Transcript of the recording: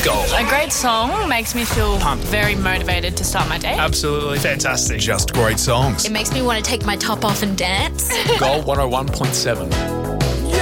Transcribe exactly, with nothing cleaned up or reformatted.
Gold. A great song makes me feel pumped, very motivated to start my day. Absolutely fantastic. Just great songs. It makes me want to take my top off and dance. Gold one oh one point seven.